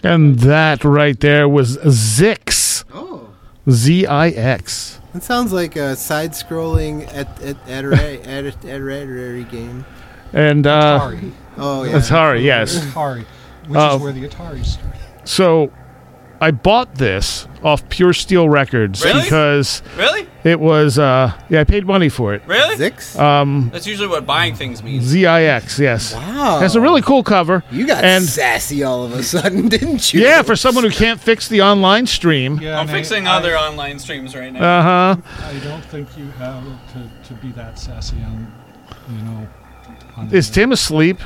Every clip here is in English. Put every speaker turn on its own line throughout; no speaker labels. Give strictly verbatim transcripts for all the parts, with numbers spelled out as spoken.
And that right there was Zix.
Oh.
Z I X.
That sounds like a side-scrolling at at Atari game.
And uh,
Atari.
Oh yeah.
Atari, yes.
Atari, which
Uh,
is where the Atari started.
So I bought this off Pure Steel Records
Really?
because
Really?
it was uh, yeah, I paid money for it.
Really?
Zix?
Um,
That's usually what buying things means.
Z I X, yes.
Wow.
Has a really cool cover.
You got
and
sassy all of a sudden, didn't you?
yeah, for someone who can't fix the online stream.
Yeah,
I'm
and
fixing
I,
other
I,
online streams right now.
Uh huh.
I don't think you have to, to be that sassy on, you know. On
Is Tim asleep?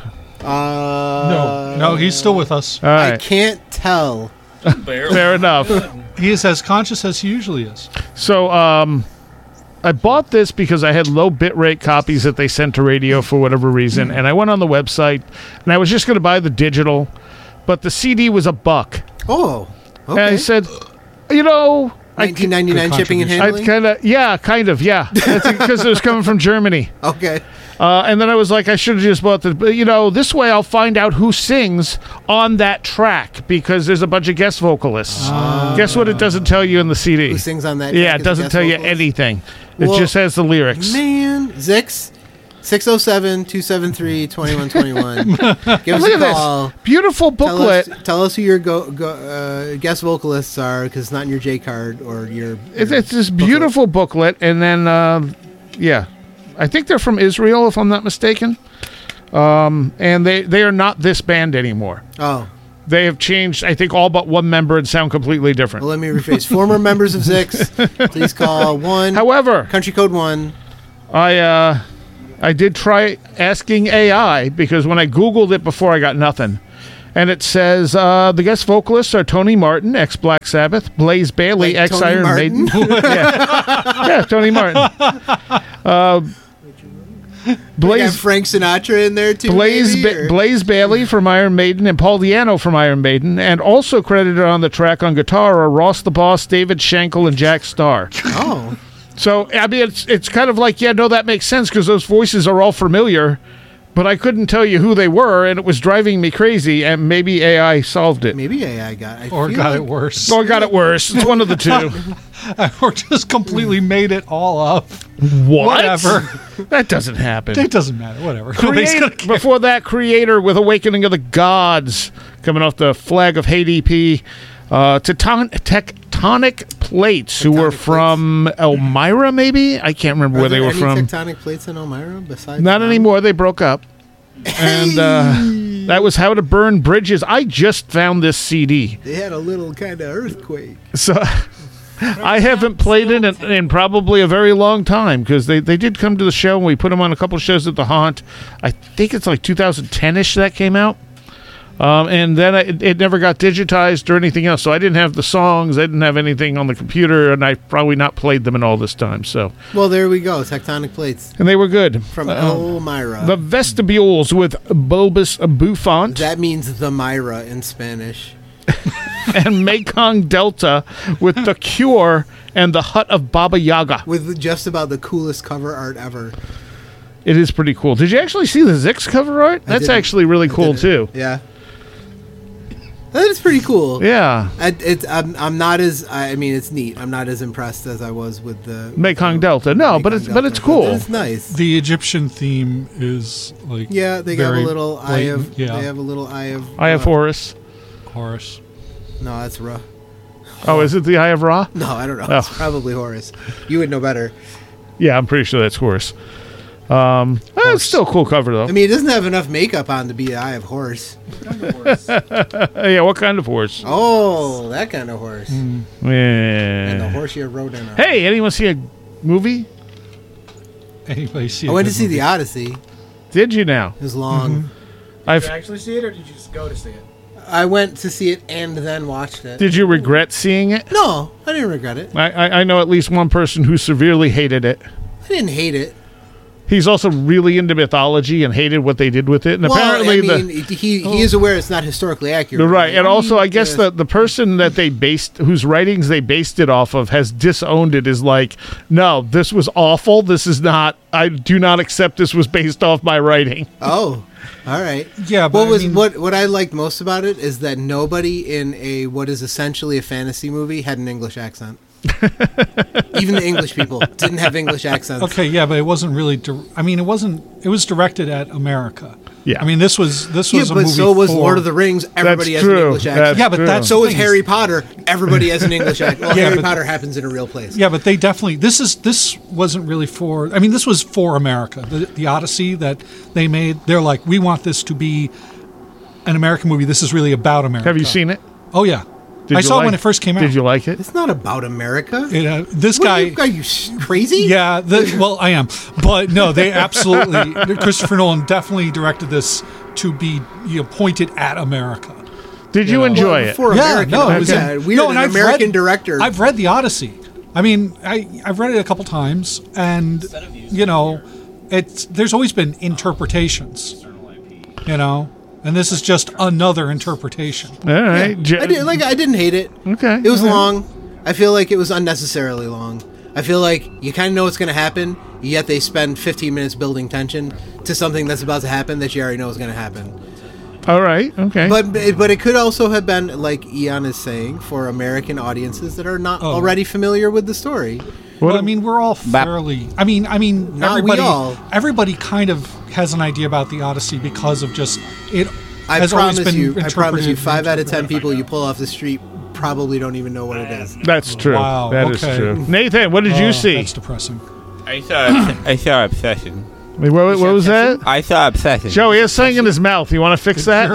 Uh,
No, no, he's still with us.
All
I
right,
can't tell.
Barely.
fair enough.
He is as conscious as he usually is.
So, um, I bought this because I had low bitrate copies that they sent to radio for whatever reason, and I went on the website, and I was just going to buy the digital, but the C D was a buck.
Oh, okay.
And I said, you know, I
nineteen ninety-nine
Good
shipping and
I
handling?
kind of, yeah, kind of, yeah. That's because it was coming from Germany.
Okay.
Uh, and then I was like, I should have just bought the, but, you know, this way I'll find out who sings on that track because there's a bunch of guest vocalists. Guess what? It doesn't tell you in the C D.
Who sings on that?
Yeah,
track
it
as a
doesn't
guest
tell you
vocalist?
anything. It
Well,
just has the lyrics.
Man, Zix, six oh seven, two seven three, two one two one. Give us
Look
a
at
call.
this beautiful
Tell us,
booklet.
tell us who your go, go, uh, guest vocalists are, because it's not in your J card or your.
It's,
your
it's this
booklet.
beautiful booklet, and then uh, yeah, I think they're from Israel, if I'm not mistaken. Um, and they they are not this band anymore.
Oh,
They have changed, I think, all but one member and sound completely different.
well, let me rephrase. Former members of Zix, please call one.
However,
Country code one.
I uh, I did try asking A I because when I Googled it before, I got nothing. And it says uh, the guest vocalists are Tony Martin, ex Black Sabbath, Blaze Bailey,
Like
ex
Tony
Iron
Martin?
Maiden. yeah. yeah, Tony Martin. Uh,
We got
Blaze
Frank Sinatra in there too.
Blaze,
maybe,
ba-
or-
Blaze Bailey from Iron Maiden and Paul Diano from Iron Maiden, and also credited on the track on guitar are Ross the Boss, David Schenkel, and Jack Starr.
Oh,
So, I mean, it's it's kind of like, yeah, no, that makes sense because those voices are all familiar, but I couldn't tell you who they were, and it was driving me crazy, and maybe A I solved it.
maybe A I got. I
Or
feel
got
like,
it worse.
Or got it worse. It's one of the two.
Or just completely made it all up.
What?
Whatever.
That doesn't happen.
It doesn't matter. Whatever. Nobody's gonna
Create,
care.
before that, Creator with Awakening of the Gods, coming off the Flag of Hate E P. Uh, Tecton- Tectonic Plates, who were
Tectonic
from Elmira, maybe? I can't remember
Are
where they
there
were
any
from.
tectonic plates in Elmira besides?
Not
one?
anymore. They broke up. And uh, that was How to Burn Bridges. I just found this C D.
They had a little kind of earthquake.
So I haven't played it in, in probably a very long time because they, they did come to the show and we put them on a couple shows at the Haunt. I think it's like two thousand ten-ish that came out. Um, and then I, it, it never got digitized or anything else. So I didn't have the songs. I didn't have anything on the computer, and I probably not played them in all this time. So,
Well, there we go. Tectonic plates
and they were good.
from
Uh,
Elmira.
the Vestibules with Bulbous Bouffant
That means the Myra in Spanish.
and Mekong Delta with The Cure and The Hut of Baba Yaga.
With just about the coolest cover art ever.
It is pretty cool. Did you actually see the Zix cover art?
I
That's
didn't.
actually really
I
cool
didn't.
too.
Yeah. That is pretty cool.
Yeah.
I, it's, I'm, I'm not as, I mean, it's neat. I'm not as impressed as I was with the
Mekong Delta. No, but
Mekong
it's but
Delta,
it's cool.
It's nice.
The Egyptian theme is like
Yeah, they got a
very
little eye of,
blatant. yeah
they have a little eye of.
Eye of
uh,
Horus.
Horus.
No, that's Ra.
Oh, is it the Eye of Ra?
No, I don't know.
Oh.
It's probably Horus. You would know better.
Yeah, I'm pretty sure that's Horus. Um, eh, it's still a cool cover though.
I mean, it doesn't have enough makeup on to be the Eye of Horse.
yeah, what kind of horse?
Oh, that kind of horse. And the
Yeah.
horse you rode in on.
Hey, anyone see a movie?
Anybody see?
I
a
went
good
to see
movie?
The Odyssey.
Did you now?
It was long.
I've.
actually see it, or did you just go to see it?
I went to see it and then watched it.
Did you regret seeing it?
No, I didn't regret it.
I, I I know at least one person who severely hated it.
I didn't hate it.
he's also really into mythology and hated what they did with it. And
Well,
apparently,
I mean,
the
he he is aware it's not historically accurate.
right, and also I
mean,
guess
uh,
the the person that they based, whose writings they based it off of, has disowned it. Is like, no, this was awful. This is not. I do not accept this was based off my writing.
Oh, all right.
Yeah, but
what
I
was
mean-
what what I liked most about it is that nobody in a what is essentially a fantasy movie had an English accent. Even the English people didn't have English accents.
Okay, yeah, but it wasn't really. Di- I mean, it wasn't. It was directed at America.
Yeah.
I mean, this was this
Yeah,
was a
but
movie.
so was
for-
Lord of the Rings. Everybody
That's
has
true.
an English accent.
That's
Yeah, but
true.
that's
So is
thing
Harry Potter. Everybody has an English accent. Well,
Yeah,
Harry
but-
Potter happens in a real place.
Yeah, but they definitely. This is this wasn't really for. I mean, this was for America. The, the Odyssey that they made. They're like, we want this to be an American movie. This is really about America.
Have you seen it?
Oh yeah,
Did
I
you
saw
like-
it when it first came out.
Did you like it?
It's not about America.
It, uh, this
What
guy.
are you, are you s- crazy?
Yeah, the, well, I am, but no, they absolutely. Christopher Nolan definitely directed this to be you know, pointed at America.
Did you
know.
enjoy
Well,
it?
For
Yeah,
American,
no, it was
yeah,
a-
weird.
no,
an
and I've
American
read-
director.
I've read the Odyssey. I mean, I I've read it a couple times, and you know, it's there's always been interpretations, you know, and this is just another interpretation.
All right.
I
J-
did, like I didn't hate it.
Okay.
It was
all right.
long. I feel like it was unnecessarily long. I feel like you kind of know what's going to happen, yet they spend fifteen minutes building tension to something that's about to happen that you already know is going to happen.
All right. Okay.
But but it could also have been, like Ian is saying, for American audiences that are not
Oh.
already familiar with the story.
Well, I mean, we're all fairly. I mean, I mean,
Not we
everybody.
all.
Everybody kind of has an idea about the Odyssey because of just it.
I
has always
promise
been
you, I promise you,
interpreted-
five out of ten people you pull off the street probably don't even know what it is.
That's true.
Wow,
That is
okay.
true. Nathan, what did
Oh,
you see?
That's depressing.
I saw I saw Obsession.
What, what was that?
I saw Obsession.
Joe, he has something in his mouth. You want to fix that?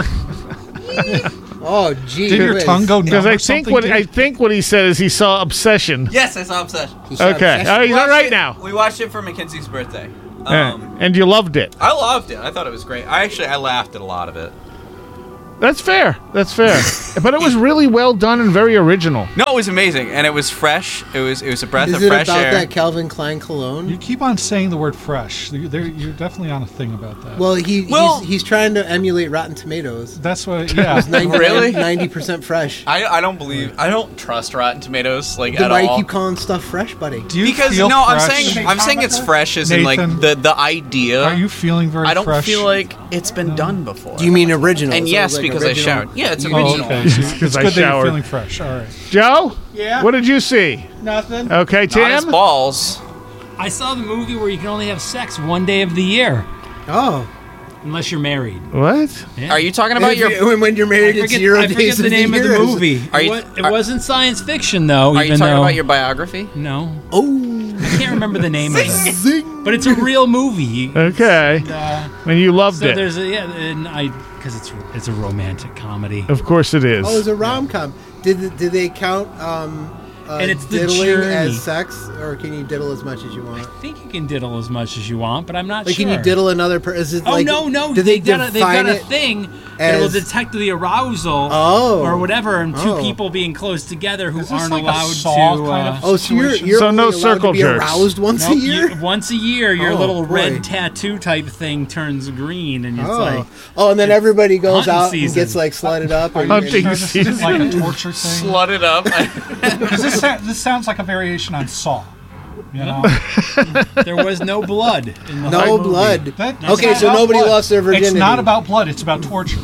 Oh, gee.
Did your
whiz.
tongue go numb
Because
or
I think
something,
what
dude?
I think what he said is he saw Obsession.
Yes, I saw Obsession.
He shot
Okay.
obsession.
All right, he's
We
all
watched
right
it-
now.
We watched it for Mackenzie's birthday.
Yeah.
Um,
And you loved it.
I loved it. I thought it was great. I actually I laughed at a lot of it.
That's fair. That's fair. But it was really well done and very original.
No, it was amazing, and it was fresh. It was it was a breath
Is
of
it
fresh
about
air.
that Calvin Klein cologne?
You keep on saying the word fresh. You- there- You're definitely on a thing about that.
Well, he
Well-
he's, he's trying to emulate Rotten Tomatoes.
that's what. Yeah.
Really?
ninety percent fresh.
I, I don't believe I don't trust Rotten Tomatoes like
Then
at
why you
all.
keep calling stuff fresh, buddy?
Do you
because
feel
no, I'm
fresh?
saying I'm saying it's fresh as in like
Nathan,
the the idea.
Are you feeling very
I don't
fresh?
feel like it's been done before.
Do you mean original?
And
So
yes,
like
because
original-
I showered. Yeah, it's
Oh,
original.
okay. So
Because
it's
I
good that you're
showered.
feeling fresh. All right.
Joe?
Yeah.
What did you see?
Nothing.
Okay,
Not his
Tim?
balls.
I saw the movie where you can only have sex one day of the year,
Oh,
unless you're married.
What?
Are you talking about
If
your?
you- when, when you're
I
married, it's
forget,
zero
I forget
days
the
of
name
the
of
year.
the movie.
Are
it
you-
wa- it
are-
wasn't science fiction, though.
Are you
even
talking
though
about your biography?
no,
Oh,
I can't remember the name of it.
zing.
But it's a real movie.
Okay.
Uh,
And you loved
so
it.
there's a yeah, and I because it's it's a romantic comedy.
Of course it is.
Oh, it's a rom com. Did did they count um, uh,
And it's the
diddling
journey.
as sex, or can you diddle as much as you want?
I think you can diddle as much as you want, but I'm not
Like,
sure.
can you diddle another person? Is it
Oh
like,
no, no!
Do they
they've got a, they've
define
got a
it
thing that will
as-
detect the arousal,
Oh.
or whatever, and two
Oh.
people being close together who
Is this
aren't
like a
allowed
Saw
to.
kind
uh,
of-
Oh, so you're
situation?
you're
So
only
no
allowed
circle
to be
jerks.
aroused once
Nope,
a year.
you- once a year, your
Oh,
little
boy.
red tattoo type thing turns green, and it's
Oh.
like
oh, and then everybody goes
hunting
out
season.
and gets like slutted up. And,
Hunting
and-
This is like a torture thing.
Slut it up.
'Cause this, sa- this sounds like a variation on Saw. You know?
there was no blood in the
no
whole movie.
blood.
That- it's
Okay,
not
so
about
nobody
blood.
lost their virginity.
It's not about blood. It's about torture.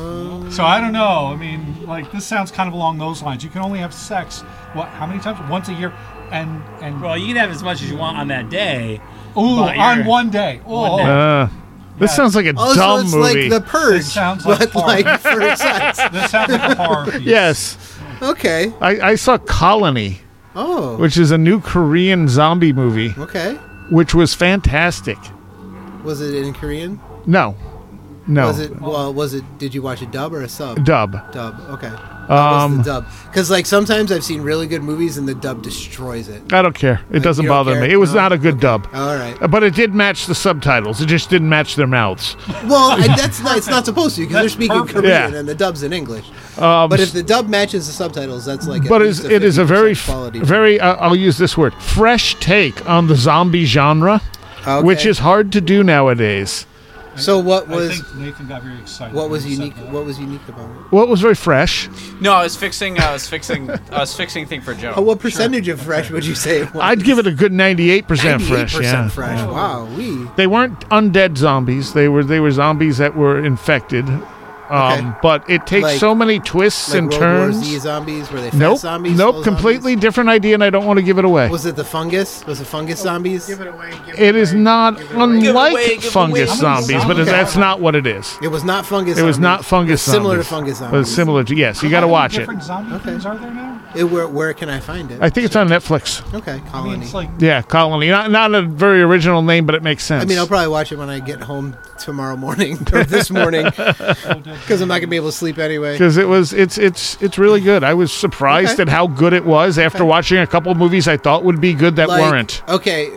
So I don't know. I mean, like this sounds kind of along those lines. You can only have sex what? How many times? Once a year, and and
Well, you can have as much as you want on that day.
ooh,
but
on
you're-
one day. Oh,
One day.
Uh, this sounds like a
Oh, so
dumb
it's
movie.
like The Purge,
This sounds like
but
horror.
like for sex.
this sounds like a horror piece.
yes.
Okay.
I, I saw Colony,
Oh.
which is a new Korean zombie movie,
Okay.
which was fantastic.
Was it in Korean?
No. No.
Was it? Well, was it? Did you watch a dub or a sub?
Dub.
Dub. Okay. That
Um,
was the dub. Because like sometimes I've seen really good movies and the dub destroys it.
I don't care. It doesn't
you don't
bother
care?
me. It was
No?
not a good dub.
All right.
Uh, But it did match the subtitles. It just didn't match their mouths.
Well, I, that's not. It's not supposed to because they're
That's
speaking
perfect.
Korean
Yeah.
and the dub's in English.
Um,
But if the dub matches the subtitles, that's like. at
but
least
it's, it is a very,
fifty percent
f-
quality.
very. Uh, I'll use this word: fresh take on the zombie genre.
Okay.
which is hard to do nowadays.
So what
I
was
think Nathan got very excited.
what
when
was
he said
unique?
that.
What was unique about it?
Well, it was very fresh.
No, I was fixing. I was fixing. I was fixing thing for Joe.
Oh, what percentage of fresh would you say it was?
I'd give it a good ninety-eight percent fresh.
ninety-eight percent
Yeah.
fresh. Wow, we.
They weren't undead zombies. They were they were zombies that were infected. Um,
Okay.
But it takes
Like-
so many twists
Like
and
World
turns.
War Z zombies? Were they fast
Nope,
zombies?
nope,
slow
completely
zombies?
different idea, and I don't want to give it away.
Was it the fungus? Was it fungus zombies?
Give it away. Give it,
It is
away,
not
give it away.
unlike
away, give
fungus
away.
zombies, but
Okay.
that's not what it is.
It was not fungus.
It was
zombies.
not fungus
It's similar to
zombies.
fungus
But
zombies.
it's similar to yes. You got
How
to
many
watch it.
different zombie
Okay.
things are there now?
It, where, where can I find it?
I think it's on Netflix.
okay,
I mean,
Colony.
it's like
Yeah, Colony. Not not a very original name, but it makes sense.
I mean, I'll probably watch it when I get home tomorrow morning or this morning because I'm not gonna be able to sleep anyway.
because it was it's it's it's really good. I was surprised
Okay.
at how good it was after
Okay.
watching a couple of movies I thought would be good that
Like,
weren't.
Okay,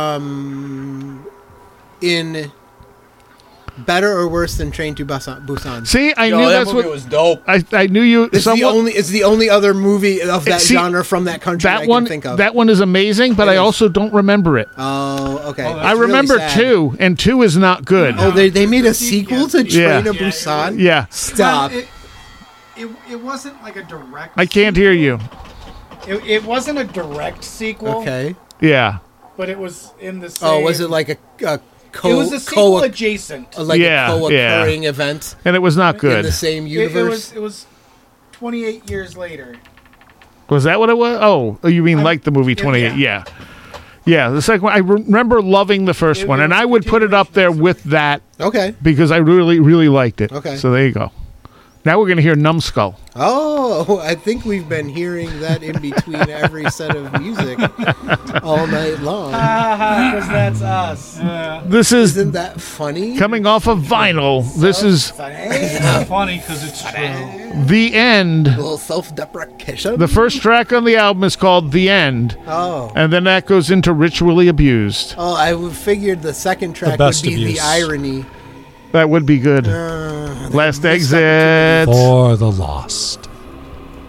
um, in better or worse than Train to Busan? Busan?
See, I
Yo,
knew
that
that's
movie
what
was dope.
I I knew you.
It's the
someone-
only. It's the only other movie of that
See,
genre from that country I
that one
can think of.
that one is amazing, but
It
I
is.
also don't remember it.
oh, okay.
Oh, that's
I
It's really
remember
sad.
two, and two is not good.
Oh, they they made a sequel to Train
Yeah.
to
Yeah,
Busan.
Yeah,
Stop.
Well, it, it, it wasn't like a direct.
I can't hear you.
It, it wasn't a direct sequel.
Okay.
Yeah,
But it was in the same.
Oh, was it like a, a co?
It was a sequel
co-
adjacent.
uh, like
Yeah,
a co-occurring event
and it was not
in
good.
the same
It,
universe?
it was. It was twenty-eight years later.
Was that what it was? Oh, you mean
I'm-
like the movie
yeah,
twenty-eight?
yeah.
Yeah. Yeah, the second one. I re- remember loving the first
It-
one,
it
and
was
I
a
would put it up there
continuation
with that
Okay.
because I really, really liked it.
Okay.
So there you go. Now we're going to hear Numbskull.
Oh, I think we've been hearing that in between every set of music all night long.
Because that's us.
yeah,
This is
Isn't that funny?
coming off of vinyl. This is
it's funny because it's true.
The End.
A little self-deprecation.
The first track on the album is called The End,
oh.
and then that goes into Ritually Abused.
Oh, I would figured the second track would
best
be
abuse.
the irony.
That would be good.
Uh,
Last
missed
Exit.
For the lost.